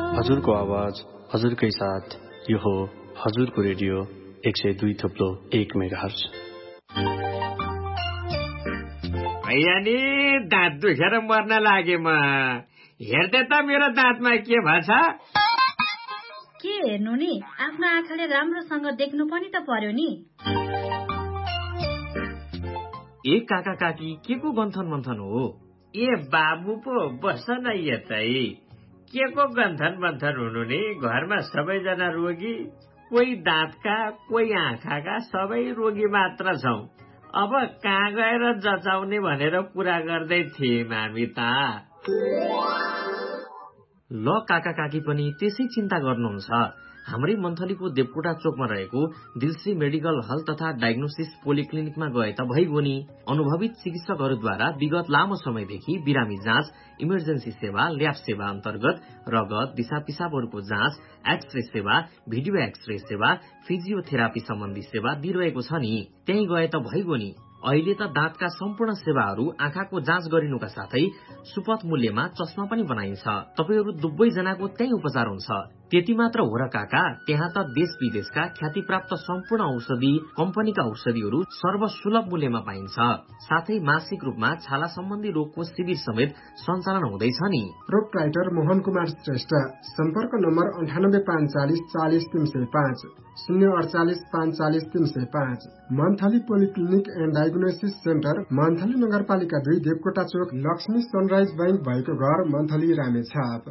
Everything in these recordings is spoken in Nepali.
हजुरको आवाज हजुरकै साथ यो हो हजुरको रेडियो 102.1 मेगाहर्ज। नि दाँत दुखेर मर्न लागे म। हेर्दै त मेरो दाँतमा के भछ? के हेर्नु नि, आफ्नो आँखाले राम्रोसँग देख्नु पनि त पर्यो नि। ए काका काकी, के को गन्थन मन्थन हो? ए बाबु पो बस न यतै। के को गन्थन मन्थन हुनु नि? घरमा सबैजना रोगी, कोही दाँतका कोही आँखाका, सबै रोगी मात्र छौं। अब कहाँ गएर जचाउने भनेर कुरा गर्दै थियौं हामी त। ल काका काकी पनि त्यसै चिन्ता गर्नुहुन्छ। हाम्रै मन्थलीको देवकोटा चोकमा रहेको दिलश्री मेडिकल हल तथा डायग्नोसिस पोलिक्लिनिकमा गए त भइगयो नि। अनुभवित चिकित्सकहरूद्वारा विगत लामो समयदेखि बिरामी जाँच, इमर्जेन्सी सेवा, ल्याब सेवा अन्तर्गत रगत, दिशा पिसाबहरूको जाँच, एक्सरे सेवा, भिडियो एक्सरे सेवा, फिजियोथेरापी सम्बन्धी सेवा दिइरहेको छ नि। त्यही गए त भइगयो नि। अहिले त दाँतका सम्पूर्ण सेवाहरू, आँखाको जाँच गरिनुका साथै सुपथ मूल्यमा चस्मा पनि बनाइन्छ। तपाईहरू दुवै जनाको त्यही उपचार हुन्छ। त्यति मात्र हो र काका, त्यहाँ त देश विदेशका ख्यातिप्राप्त सम्पूर्ण औषधि कम्पनीका औषधिहरू सर्वसुलभ मूल्यमा पाइन्छ। साथै मासिक रूपमा छाला सम्बन्धी रोगको शिविर समेत सञ्चालन हुँदैछ नि। प्रोप्राइटर मोहन कुमार श्रेष्ठ, सम्पर्क number 98 540 305 048 540 305। Monthly polyclinic and diagnosis centre, monthly नगरपालिका 2, देवकोटा चोक, लक्ष्मी सनराइज बैंक भएको घर, मन्थली रामेछाप।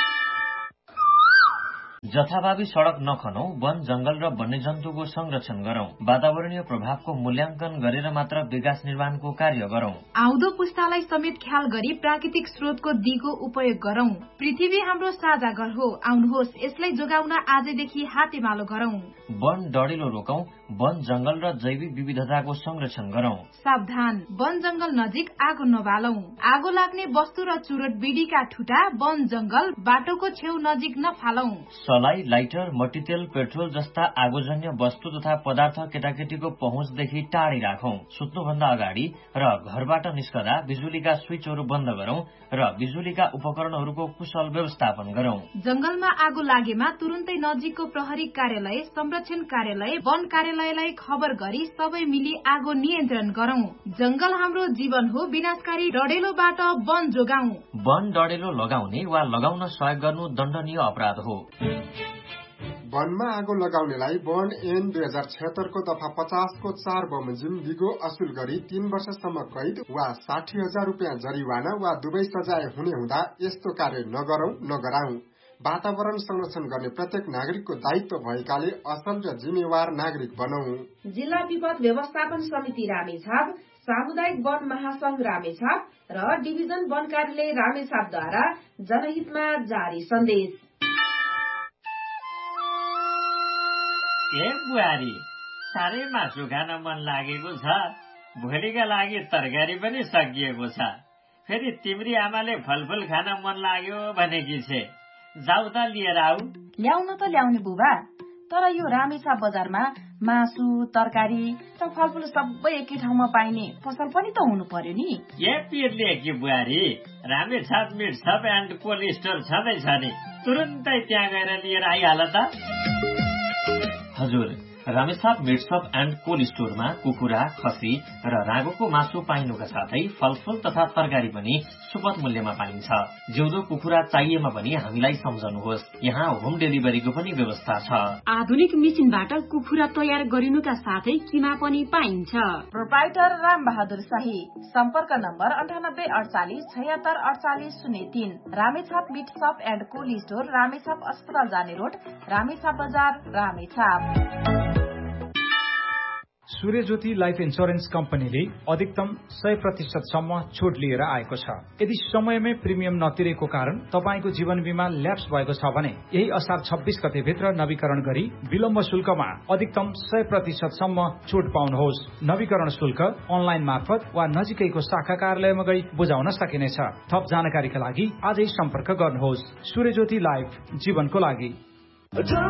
जथाभावी सड़क नखनौ, वन जंगल र वन्यजन्तुको संरक्षण गरौं। वातावरणीय प्रभावको मूल्याङ्कन गरेर मात्र विकास निर्माणको कार्य गरौं। आउँदो पुस्तालाई समेत ख्याल गरी प्राकृतिक स्रोतको दिगो उपयोग गरौं। पृथ्वी हाम्रो साझा घर हो, आउनुहोस् यसलाई जोगाउन आजैदेखि हातेमालो गरौं। वन डढेलो रोकौं, वन जंगल र जैविक विविधताको संरक्षण गरौं। सावधान, वन जंगल नजिक आगो नबालौं। आगो लाग्ने वस्तु र चुरोट बिडीका ठुटा वन जंगल बाटोको छेउ नजिक नफालौं। सलाई, लाइटर, मट्टीतेल, पेट्रोल जस्ता आगोजन्य वस्तु तथा पदार्थ केटाकेटीको पहुँचदेखि टाढी राखौं। सुत्नुभन्दा अगाडि र घरबाट निस्कदा बिजुलीका स्विचहरू बन्द गरौं र बिजुलीका उपकरणहरूको कुशल व्यवस्थापन गरौं। जंगलमा आगो लागेमा तुरुन्तै नजिकको प्रहरी कार्यालय, संरक्षण कार्यालय, वन कार्यालयलाई खबर गरी सबै मिली आगो नियन्त्रण गरौं। जंगल हाम्रो जीवन हो, विनाशकारी डढेलोबाट वन जोगाउँ। वन डढेलो लगाउने वा लगाउन सहयोग गर्नु दण्डनीय अपराध हो। वनमा आगो लगाउनेलाई वन ऐन 2076 को दफा 50 को 4 बमोजिम दिगो असुल गरी 3 वर्षसम्म कैद वा 60,000 रुपियाँ जरिवाना वा दुवै सजाय हुने हुँदा यस्तो कार्य नगरौं, नगराउँ। वातावरण संरक्षण गर्ने प्रत्येक नागरिकको दायित्व भएकाले असल र जिम्मेवार नागरिक बनौं। जिल्ला विपद व्यवस्थापन समिति रामेछाप, सामुदायिक वन महासंघ रामेछाप र डिभिजन वन कार्यालय रामेछापद्वारा जनहितमा जारी सन्देश। ए बुहारी, साह्रै मासु खान मन लागेको छ। भोलिका लागि तरकारी पनि सकिएको छ। फेरि तिम्री आमाले फलफुल खान मन लाग्यो भनेकी छे। जाऊ त लिएर आऊ। ल्याउन त ल्याउने बुबा, तर यो रामेछाप बजारमा मासु, तरकारी र फलफुल सबै एकै ठाउँमा पाइने पसल पनि त हुनु पर्यो नि। ए पिरले कि बुहारी, Ramechhap meet shop and cold store छँदैछ नि, तुरुन्तै त्यहाँ गएर लिएर आइहाल त। हजुर, रामेछाप मिटसप एन्ड कोल्ड स्टोरमा कुखुरा, खसी र रागोको मासु पाइनुका साथै फलफुल तथा तरकारी पनि सुपथ मूल्यमा पाइन्छ। जिउँदो कुखुरा चाहिएमा पनि हामीलाई सम्झनुहोस्, यहाँ होम डेलिभरीको पनि व्यवस्था छ। आधुनिक मेसिनबाट कुखुरा तयार गरिनुका साथै किमा पनि पाइन्छ। प्रोप्राइटर राम बहादुर शाही, सम्पर्क number 98 48 76 48 03। Ramechhap meet shop and cold store, Ramechhap अस्पताल जाने रोड, रामेछाप बजार, रामेछाप। सूर्यज्योति लाइफ इन्स्योरेन्स कम्पनीले अधिकतम 100% सम्म छुट लिएर आएको छ। यदि समयमै प्रिमियम नतिरेको कारण तपाईको जीवन बीमा ल्याप्स भएको छ भने यही असार 26 गते भित्र नवीकरण गरी विलम्ब शुल्कमा अधिकतम 100% सम्म छुट पाउनुहोस्। नवीकरण शुल्क अनलाइन मार्फत वा नजिकैको शाखा कार्यालयमा गई बुझाउन सकिनेछ। थप जानकारीका लागि आजै सम्पर्क गर्नुहोस्। सूर्यज्योति लाइफ, जीवनको लागि।